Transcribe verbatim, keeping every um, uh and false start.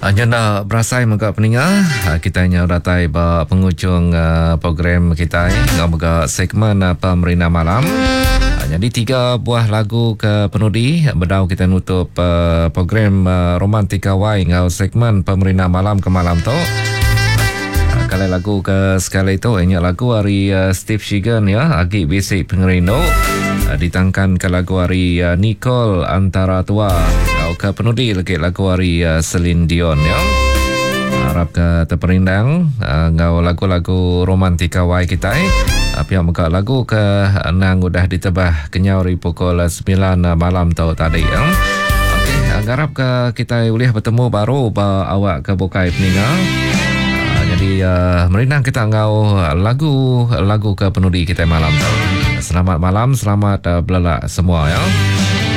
Hanya nak berasai mga pendengar, kita hanya ratai ba penghujung uh, program kita ngau mga segmen uh, Pemerina Malam. Jadi tiga buah lagu ke penudi bedau kita nutup uh, program uh, Romantika Wai ngau segmen Pemerina Malam ke malam tu. Uh, kalau lagu ke sekali itu hanya lagu hari uh, Steve Shigan ya, Agi Basic Pengerindo. Uh, ditangkan ke lagu hari uh, Nicole Antara Tua. Ngau ke penudi lagi lagu hari uh, Celine Dion ya. Harap ke terperindang uh, ngau lagu-lagu Romantika Wai kita eh. Pihak muka lagu ke nang udah ditebah kenyauri pukul sembilan malam tau tadi ya. Okey, garap ke kita boleh bertemu baru ba awak ke bukai peningal. Uh, jadi uh, merinang kita ngau lagu lagu ke penudi kita malam tau. Selamat malam, selamat uh, belala semua ya.